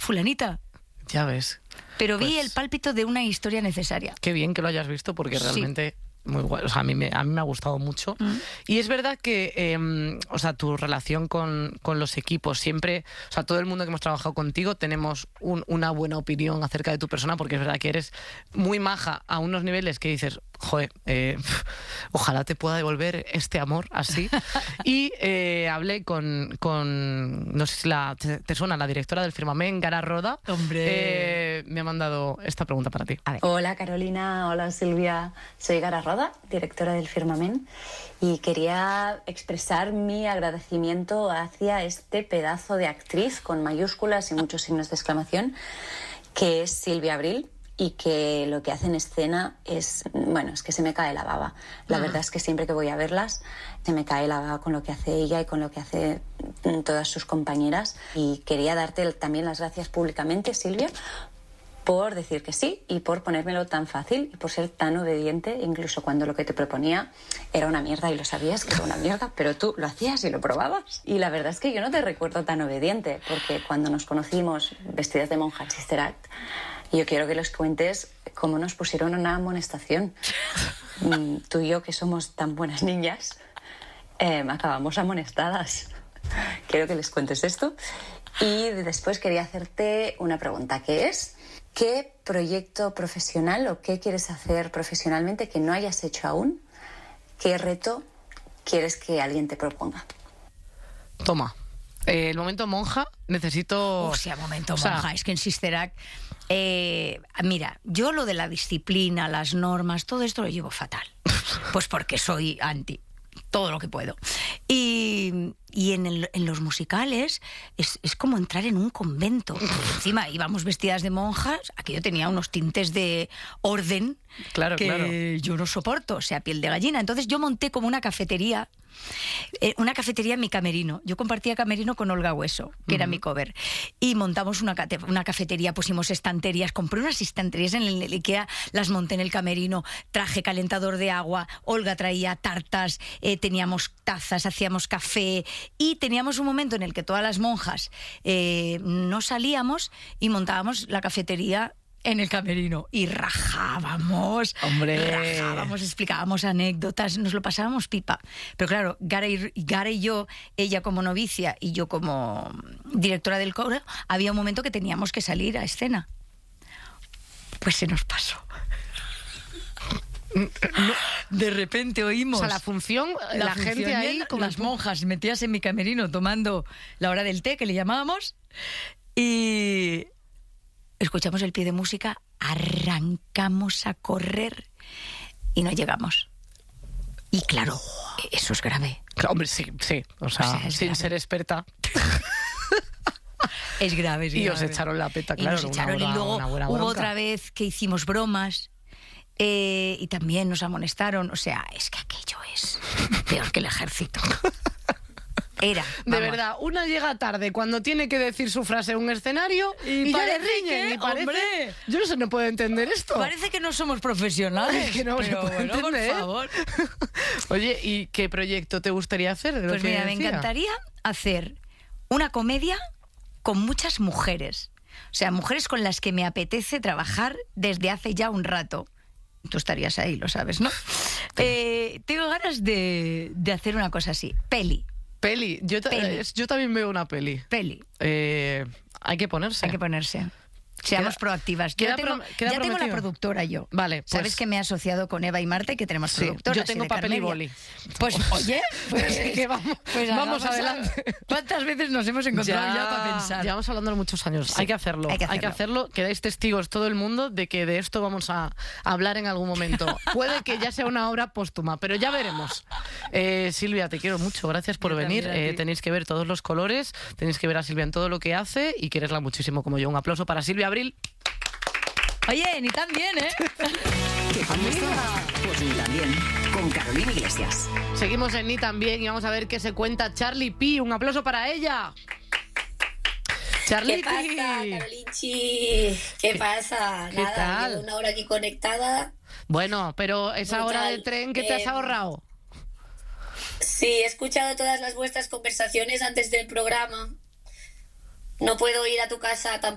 fulanita. Ya ves. Pero vi el pálpito de una historia necesaria. Qué bien que lo hayas visto, porque realmente... Muy guay. O sea, a mí me ha gustado mucho. Y es verdad que, o sea, tu relación con los equipos siempre... O sea, todo el mundo que hemos trabajado contigo tenemos una buena opinión acerca de tu persona, porque es verdad que eres muy maja a unos niveles que dices, joder, ojalá te pueda devolver este amor así. Y hablé con no sé si te suena, la directora del Firmament, Gara Roda. ¡Hombre! Me ha mandado esta pregunta para ti. Hola Carolina, hola Silvia, soy Gara Roda, directora del Firmament, y quería expresar mi agradecimiento hacia este pedazo de actriz con mayúsculas y muchos signos de exclamación, que es Silvia Abril, y que lo que hace en escena es, bueno, es que se me cae la baba. La verdad es que siempre que voy a verlas se me cae la baba con lo que hace ella y con lo que hace todas sus compañeras. Y quería darte también las gracias públicamente, Silvia, por decir que sí y por ponérmelo tan fácil y por ser tan obediente, incluso cuando lo que te proponía era una mierda y lo sabías que era una mierda, pero tú lo hacías y lo probabas. Y la verdad es que yo no te recuerdo tan obediente, porque cuando nos conocimos vestidas de monja en Sister Act, yo quiero que les cuentes cómo nos pusieron una amonestación. Tú y yo, que somos tan buenas niñas, acabamos amonestadas. Quiero que les cuentes esto. Y después quería hacerte una pregunta, que es... ¿qué proyecto profesional o qué quieres hacer profesionalmente que no hayas hecho aún? ¿Qué reto quieres que alguien te proponga? Toma. El momento monja, necesito... O sea, momento monja. Es que en Sister Act... mira, yo lo de la disciplina, las normas, todo esto lo llevo fatal. Pues porque soy anti todo lo que puedo. Y en los musicales es como entrar en un convento. Encima íbamos vestidas de monjas, aquello tenía unos tintes de orden que yo no soporto, o sea, piel de gallina. Entonces yo monté como una cafetería en mi camerino. Yo compartía camerino con Olga Hueso, que era mi cover, y montamos una cafetería, pusimos estanterías, compré unas estanterías en el IKEA, las monté en el camerino, traje calentador de agua, Olga traía tartas, teníamos tazas, hacíamos café, y teníamos un momento en el que todas las monjas no salíamos y montábamos la cafetería en el camerino y rajábamos, explicábamos anécdotas, nos lo pasábamos pipa. Pero claro, Gara y yo, ella como novicia y yo como directora del coro, había un momento que teníamos que salir a escena. Pues se nos pasó. De repente oímos... O sea, la función gente ahí con las monjas metidas en mi camerino tomando la hora del té, que le llamábamos, y... escuchamos el pie de música, arrancamos a correr y no llegamos. Y claro, eso es grave. Hombre, sí. O sea sin ser experta. Es grave. Y os echaron la peta, claro. Y nos echaron, y luego hubo otra vez que hicimos bromas. Y también nos amonestaron. O sea, es que aquello es peor que el ejército. Era, de verdad, una llega tarde cuando tiene que decir su frase en un escenario y ya le riñen. Y parece, hombre, yo no puedo entender esto. Parece que no somos profesionales. Que no pero se puede entender. Por favor. Oye, ¿y qué proyecto te gustaría hacer? Pues mira, me encantaría hacer una comedia con muchas mujeres. O sea, mujeres con las que me apetece trabajar desde hace ya un rato. Tú estarías ahí, lo sabes, ¿no? Tengo ganas de hacer una cosa así. Peli. Yo también veo una peli. Hay que ponerse. Seamos proactivas. Ya tengo la productora yo. Vale, pues, sabes que me he asociado con Eva y Marte, que tenemos productoras. Yo tengo papel y boli. Pues oye, vamos adelante. ¿Cuántas veces nos hemos encontrado ya para pensar? Llevamos hablándolo muchos años. Sí, hay que hacerlo. Quedáis testigos todo el mundo de que de esto vamos a hablar en algún momento. Puede que ya sea una obra póstuma, pero ya veremos. Silvia, te quiero mucho. Gracias por venir. Tenéis que ver todos los colores. Tenéis que ver a Silvia en todo lo que hace y quererla muchísimo como yo. Un aplauso para Silvia Abril. Oye, ni tan bien, ¿eh? ¿Qué pasa? Pues ni tan bien. Con Carolina Iglesias. Seguimos en Ni tan bien y vamos a ver qué se cuenta Charlie P. Un aplauso para ella. Charlie, ¿qué pasa, Carolinchi? ¿Qué pasa? ¿Qué tal? Llevo una hora aquí conectada. Bueno, pero esa hora de tren, ¿qué te has ahorrado? Sí, he escuchado todas las vuestras conversaciones antes del programa. No puedo ir a tu casa tampoco.